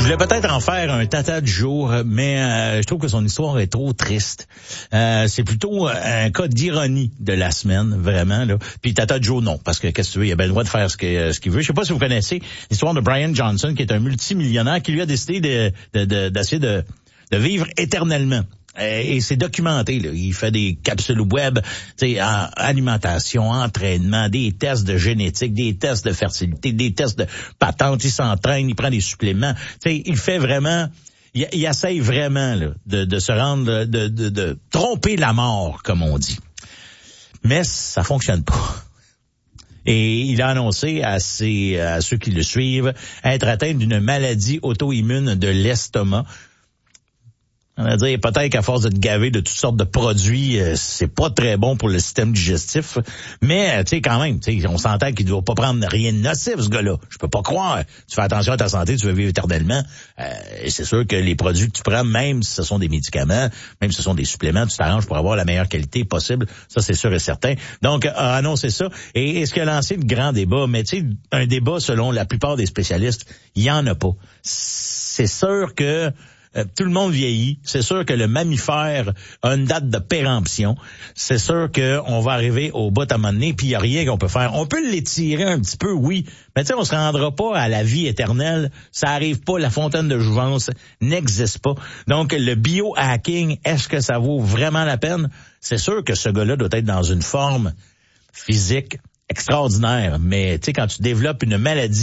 voulais peut-être en faire un tata du jour, mais je trouve que son histoire est trop triste. C'est plutôt un cas d'ironie de la semaine, vraiment, là. Puis tata du jour, non, parce que qu'est-ce que tu veux, il a bien le droit de faire ce qu'il veut. Je sais pas si vous connaissez l'histoire de Brian Johnson, qui est un multimillionnaire, qui lui a décidé d'essayer de vivre éternellement. Et c'est documenté, là. Il fait des capsules web, alimentation, entraînement, des tests de génétique, des tests de fertilité, des tests de patente, il s'entraîne, il prend des suppléments. Il fait vraiment, il essaye vraiment là, de se rendre, de tromper la mort, comme on dit. Mais ça fonctionne pas. Et il a annoncé à ceux qui le suivent être atteint d'une maladie auto-immune de l'estomac. On va dire, peut-être qu'à force de te gaver de toutes sortes de produits, c'est pas très bon pour le système digestif. Mais, tu sais, quand même, on s'entend qu'il ne doit pas prendre rien de nocif, ce gars-là. Je peux pas croire. Tu fais attention à ta santé, tu veux vivre éternellement. Et c'est sûr que les produits que tu prends, même si ce sont des médicaments, même si ce sont des suppléments, tu t'arranges pour avoir la meilleure qualité possible. Ça, c'est sûr et certain. Donc, a annoncé ça. Et ce qui a lancé le grand débat, mais tu sais, un débat selon la plupart des spécialistes, il y en a pas. C'est sûr que tout le monde vieillit. C'est sûr que le mammifère a une date de péremption. C'est sûr qu'on va arriver au bout à un moment donné, puis il n'y a rien qu'on peut faire. On peut l'étirer un petit peu, oui, mais tu sais, on se rendra pas à la vie éternelle. Ça arrive pas. La fontaine de jouvence n'existe pas. Donc, le biohacking, est-ce que ça vaut vraiment la peine? C'est sûr que ce gars-là doit être dans une forme physique extraordinaire, mais tu sais, quand tu développes une maladie